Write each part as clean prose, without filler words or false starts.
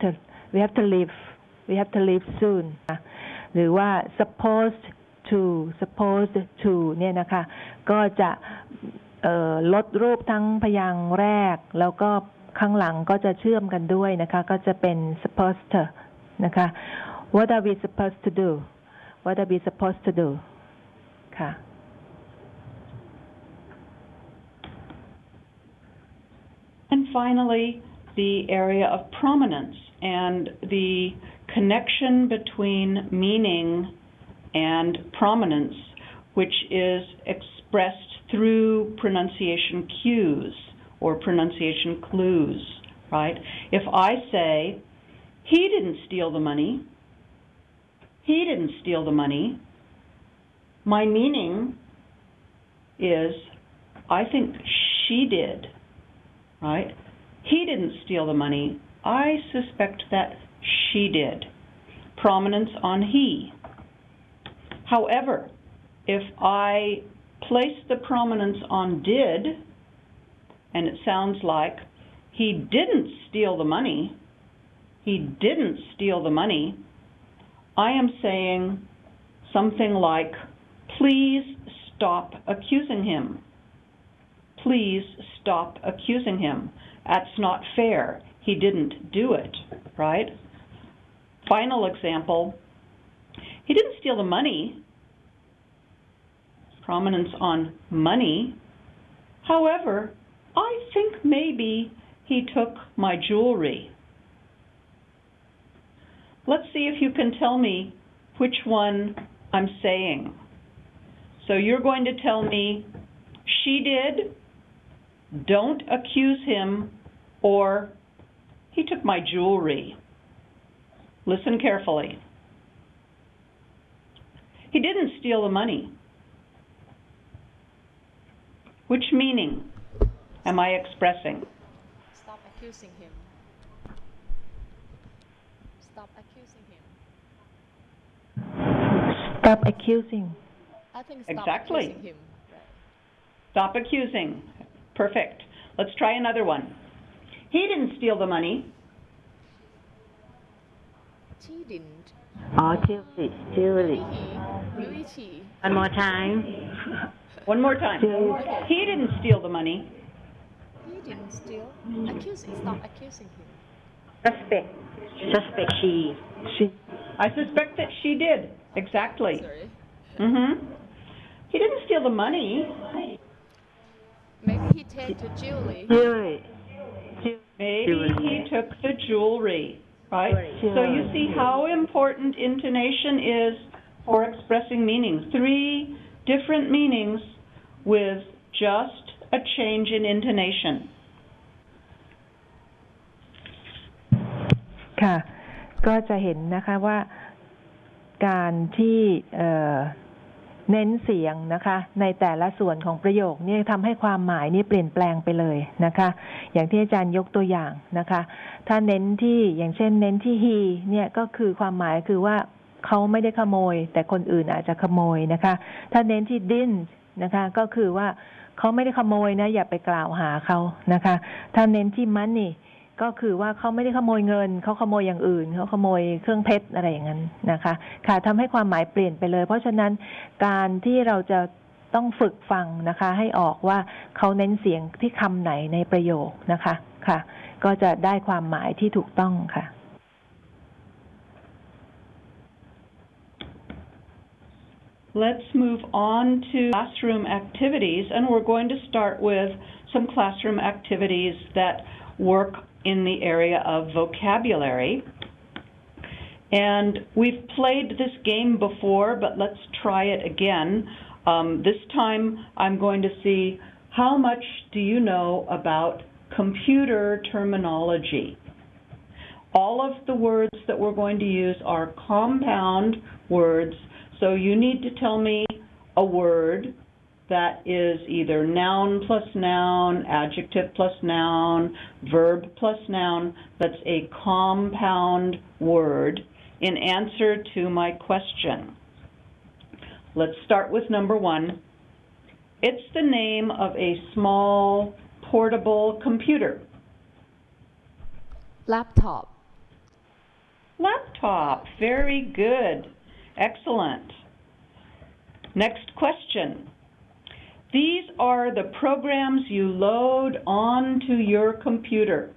to leave soon หรือว่า supposed to เนี่ยนะคะก็จะลดรูปทั้งพยางค์แรกแล้วก็ข้างหลังก็จะเชื่อมกันด้วยนะคะก็จะเป็น supposed to นะคะ What are we supposed to do What are we supposed to do ค่ะ And finally, the area of prominence and the connection between meaning and prominence, which is expressed through pronunciation cues or pronunciation clues, right? If I say, he didn't steal the money, my meaning is, I think she did, right? He didn't steal the money. I suspect that she did. Prominence on he. However, if I place the prominence on did, and it sounds like he didn't steal the money, I am saying something like, please stop accusing him. Please stop accusing him. That's not fair. He didn't do it, right? Final example, he didn't steal the money. Prominence on money. However, I think maybe he took my jewelry. Let's see if you can tell me which one I'm saying. So you're going to tell me, she did, don't accuse him, or he took my jewelry. Listen carefully. He didn't steal the money. Which meaning am I expressing? Stop accusing him. Stop accusing him. Stop accusing. I think stop Exactly. accusing him. Right. Stop accusing. Perfect. Let's try another one. He didn't steal the money. She didn't. Jewelry. Really she. One more time. One more time. He didn't steal the money. He didn't steal. Stop accusing him. Suspect she. I suspect that she did. Exactly. Sorry. He didn't steal the money. Maybe he take the jewelry. Maybe he took the jewelry, right? So you see how important intonation is for expressing meanings. 3 different meanings with just a change in intonation. ค่ะก็จะเห็นนะคะว่าการที่เน้นเสียงนะคะในแต่ละส่วนของประโยคนี่ทำให้ความหมายนี่เปลี่ยนแปลงไปเลยนะคะอย่างที่อาจารย์ยกตัวอย่างนะคะถ้าเน้นที่อย่างเช่นเน้นที่ he เนี่ยก็คือความหมายคือว่าเขาไม่ได้ขโมยแต่คนอื่นอาจจะขโมยนะคะถ้าเน้นที่ didn't นะคะก็คือว่าเขาไม่ได้ขโมยนะอย่าไปกล่าวหาเขานะคะถ้าเน้นที่ money ก็คือว่าเขาไม่ได้ขโมยเงินเขาขโมยอย่างอื่นเขาขโมยเครื่องเพชรอะไรอย่างนั้นนะคะค่ะทำให้ความหมายเปลี่ยนไปเลยเพราะฉะนั้นการที่เราจะต้องฝึกฟังนะคะให้ออกว่าเขาเน้นเสียงที่คำไหนในประโยคนะคะค่ะก็จะได้ความหมายที่ถูกต้องค่ะ Let's move on to classroom activities, and we're going to start with some classroom activities that work in the area of vocabulary. And we've played this game before, but let's try it again. This time I'm going to see how much do you know about computer terminology. All of the words that we're going to use are compound words, so you need to tell me a word that is either noun plus noun, adjective plus noun, verb plus noun, that's a compound word in answer to my question. Let's start with number 1. It's the name of a small portable computer. Laptop. Laptop. Very good. Excellent. Next question. These are the programs you load onto your computer.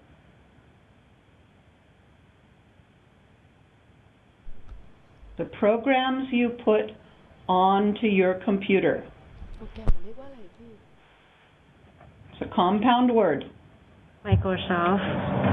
The programs you put onto your computer. โปรแกรมเรียกว่าอะไรพี่ It's a compound word. Microsoft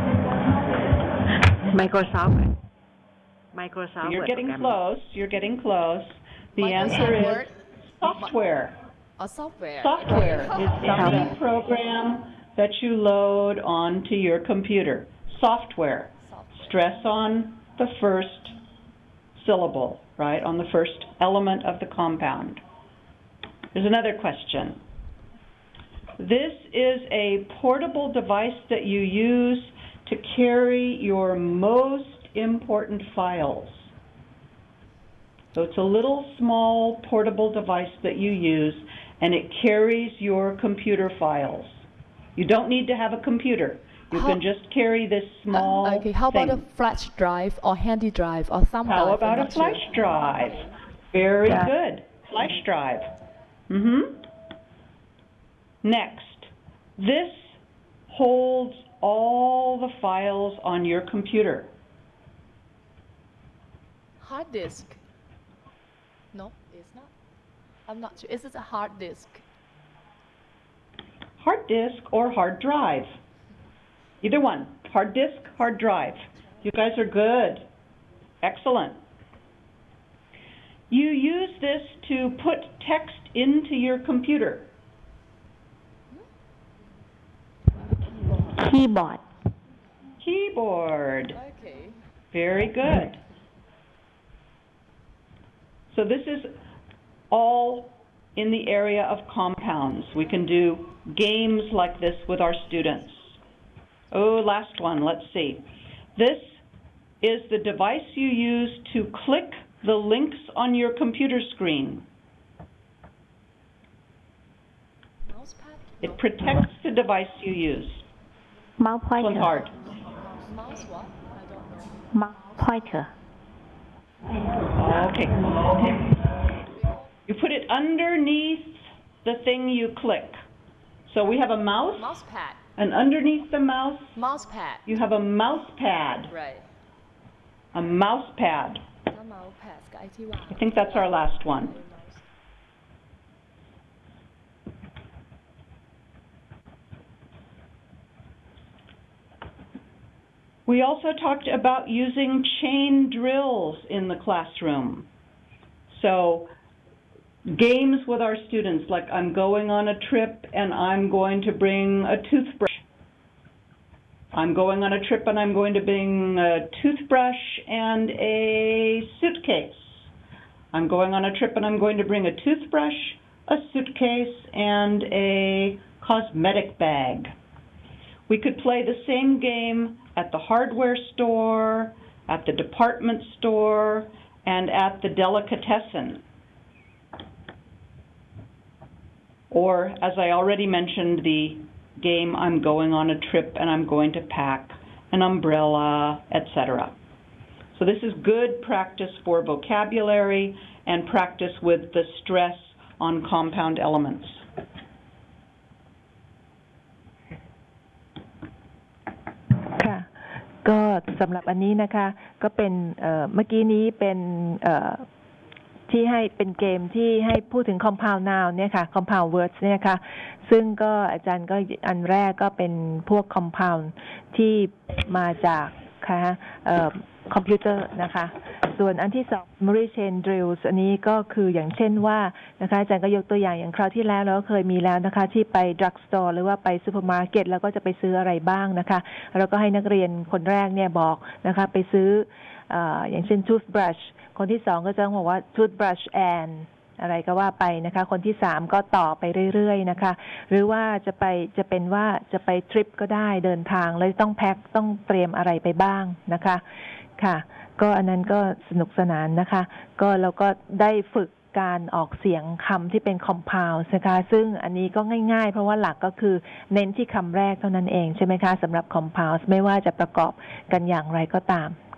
Microsoft You're getting program. close. You're getting close. The answer Microsoft is Word software. อ๋อ software Software is any program that you load onto your computer. Software. Stress on the first syllable, right? On the first element of the compound. There's another question. This is a portable device that you use to carry your most important files. So it's a little small portable device that you use, and it carries your computer files. You don't need to have a computer. You can just carry this small okay how about a thing. flash drive or handy drive or thumb drive How I'm about a not flash sure. drive? Very Yeah. good. Flash drive. Next, this holds all the files on your computer. hard disk no it's not I'm not sure is it a hard disk Hard disk or hard drive. Either one. Hard disk, hard drive. You guys are good. Excellent. You use this to put text into your computer. Keyboard. Keyboard. okay Very good. So this is all in the area of compounds. We can do games like this with our students. Oh, last one. Let's see. This is the device you use to click the links on your computer screen. mouse pad It protects the device you use. Mouse This one's pointer. hard. mouse what I don't know Mouse pointer. Okay. You put it underneath the thing you click. So we have a mouse, mouse pad and underneath the mouse, mouse pad you have a mouse pad. right A mouse pad. แล้ว mouse pad กับไอ้ที่วาง I think that's our last one. We also talked about using chain drills in the classroom. So games with our students, like I'm going on a trip and I'm going to bring a toothbrush. I'm going on a trip and I'm going to bring a toothbrush and a suitcase. I'm going on a trip and I'm going to bring a toothbrush, a suitcase, and a cosmetic bag. We could play the same game at the hardware store, at the department store, and at the delicatessen. Or, as I already mentioned, the game I'm going on a trip and I'm going to pack an umbrella, etc. So this is good practice for vocabulary and practice with the stress on compound elements. ค่ะก็สำหรับอันนี้นะคะก็เป็นเมื่อกี้นี้เป็นที่ให้เป็นเกมที่ให้พูดถึง compound noun เนี่ยค่ะ compound words เนี่ยค่ะซึ่งก็อาจารย์ก็อันแรกก็เป็นพวก compound ที่มาจากคอมพิวเตอร์นะคะส่วนอันที่สอง memory chain drills อันนี้ก็คืออย่างเช่นว่านะคะอาจารย์ก็ยกตัวอย่างคราวที่แล้วเราก็เคยมีแล้วนะคะที่ไป drug store หรือว่าไปซูเปอร์มาร์เก็ตแล้วก็จะไปซื้ออะไรบ้างนะคะแล้วก็ให้นักเรียนคนแรกเนี่ยบอกนะคะไปซื้ออย่างเช่น toothbrush คนที่สองก็จะบอกว่า toothbrush and อะไรก็ว่าไปนะคะคนที่สามก็ต่อไปเรื่อยๆนะคะหรือว่าจะเป็นว่าจะไปทริปก็ได้เดินทางแล้วต้องแพ็คต้องเตรียมอะไรไปบ้างนะคะค่ะก็อันนั้นก็สนุกสนานนะคะก็เราก็ได้ฝึกการออกเสียงคำที่เป็น compound นะคะซึ่งอันนี้ก็ง่ายๆเพราะว่าหลักก็คือเน้นที่คำแรกเท่านั้นเองใช่ไหมคะสำหรับ compound ไม่ว่าจะประกอบกันอย่างไรก็ตาม